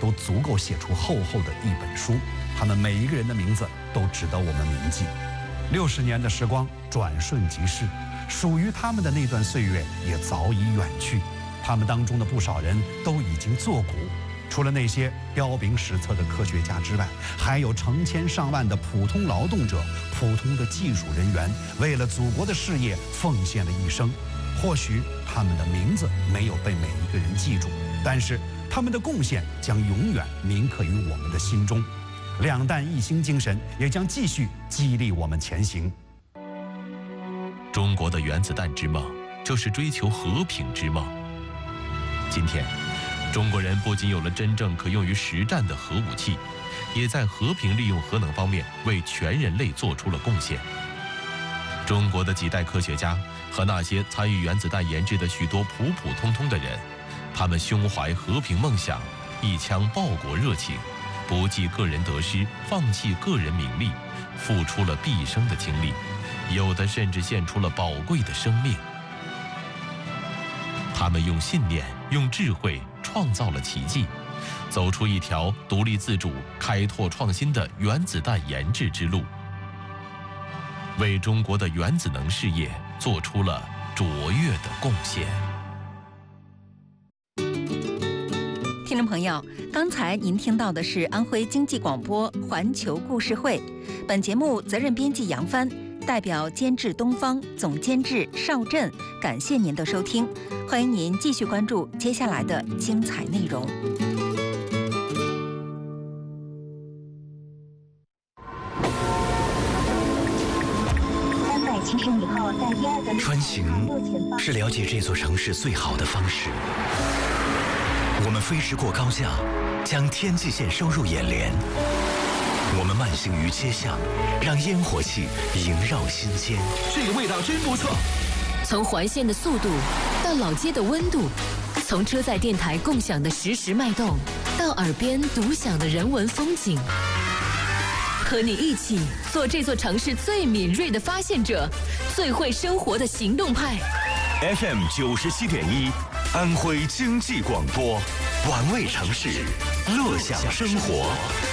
都足够写出厚厚的一本书。他们每一个人的名字都值得我们铭记。60年的时光转瞬即逝，属于他们的那段岁月也早已远去。他们当中的不少人都已经作古，除了那些彪炳史册的科学家之外，还有成千上万的普通劳动者、普通的技术人员，为了祖国的事业奉献了一生。或许他们的名字没有被每一个人记住，但是他们的贡献将永远铭刻于我们的心中。两弹一星精神也将继续激励我们前行。 中国的原子弹之梦，就是追求和平之梦。今天，中国人不仅有了真正可用于实战的核武器，也在和平利用核能方面为全人类做出了贡献。中国的几代科学家和那些参与原子弹研制的许多普普通通的人，他们胸怀和平梦想，一腔报国热情，不计个人得失，放弃个人名利，付出了毕生的精力，有的甚至献出了宝贵的生命。他们用信念、用智慧创造了奇迹，走出一条独立自主、开拓创新的原子弹研制之路，为中国的原子能事业做出了卓越的贡献。 听众朋友，刚才您听到的是安徽经济广播环球故事会，本节目责任编辑杨帆，代表监制东方，总监制邵震，感谢您的收听，欢迎您继续关注接下来的精彩内容。 穿行是了解这座城市最好的方式。我们飞驰过高架，将天际线收入眼帘。我们慢行于街巷，让烟火气萦绕心间。 这个味道真不错。 从环线的速度到老街的温度，从车载电台共享的实时脉动，到耳边独享的人文风景。和你一起做这座城市最敏锐的发现者，最会生活的行动派。 FM 97.1，安徽经济广播，玩味城市，乐享生活。